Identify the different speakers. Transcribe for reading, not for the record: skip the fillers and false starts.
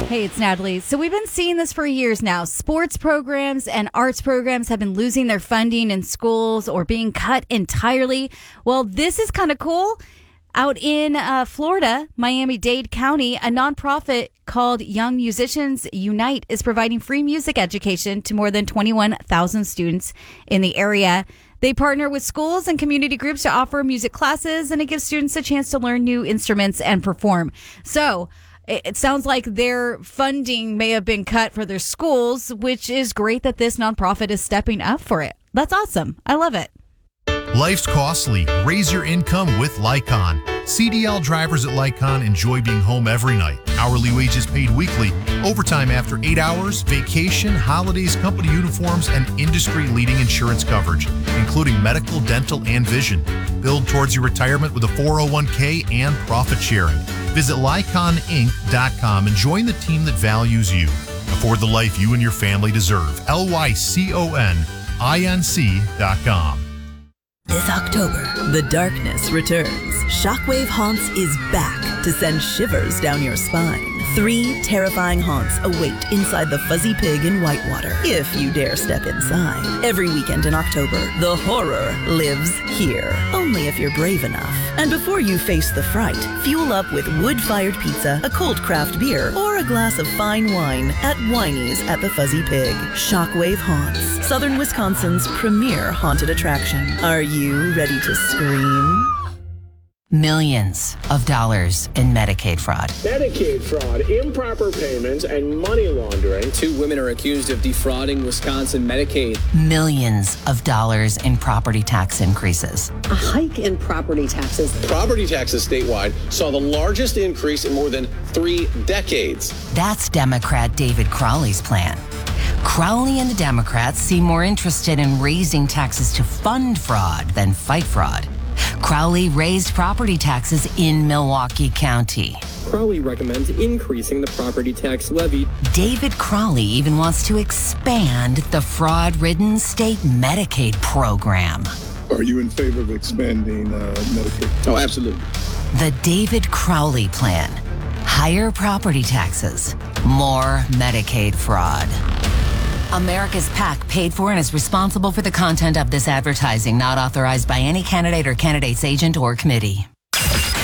Speaker 1: Hey, it's Natalie. So we've been seeing this for years now. Sports programs and arts programs have been losing their funding in schools or being cut entirely. Well, this is kind of cool. Out in Florida, Miami-Dade County, a nonprofit called Young Musicians Unite is providing free music education to more than 21,000 students in the area. They partner with schools and community groups to offer music classes, and it gives students a chance to learn new instruments and perform. So it sounds like their funding may have been cut for their schools, which is great that this nonprofit is stepping up for it. That's awesome. I love it.
Speaker 2: Life's costly. Raise your income with Lycon. CDL drivers at Lycon enjoy being home every night. Hourly wages paid weekly, overtime after 8 hours, vacation, holidays, company uniforms, and industry-leading insurance coverage, including medical, dental, and vision. Build towards your retirement with a 401k and profit sharing. Visit LyconInc.com and join the team that values you. Afford the life you and your family deserve. LYCONINC.com.
Speaker 3: This October, the darkness returns. Shockwave Haunts is back to send shivers down your spine. 3 terrifying haunts await inside the Fuzzy Pig in Whitewater, if you dare step inside. Every weekend in October, the horror lives here. Only if you're brave enough. And before you face the fright, fuel up with wood-fired pizza, a cold craft beer, or a glass of fine wine at Winey's at the Fuzzy Pig. Shockwave Haunts, Southern Wisconsin's premier haunted attraction. Are you ready to scream?
Speaker 4: Millions of dollars in Medicaid fraud.
Speaker 5: Medicaid fraud, improper payments, and money laundering.
Speaker 6: 2 women are accused of defrauding Wisconsin Medicaid.
Speaker 4: Millions of dollars in property tax increases.
Speaker 7: A hike in property taxes.
Speaker 8: Property taxes statewide saw the largest increase in more than 3 decades.
Speaker 4: That's Democrat David Crowley's plan. Crowley and the Democrats seem more interested in raising taxes to fund fraud than fight fraud. Crowley raised property taxes in Milwaukee County.
Speaker 6: Crowley recommends increasing the property tax levy.
Speaker 4: David Crowley even wants to expand the fraud-ridden state Medicaid program.
Speaker 9: Are you in favor of expanding Medicaid?
Speaker 8: Oh, absolutely.
Speaker 4: The David Crowley plan. Higher property taxes, more Medicaid fraud. America's PAC paid for and is responsible for the content of this advertising, not authorized by any candidate or candidate's agent or committee.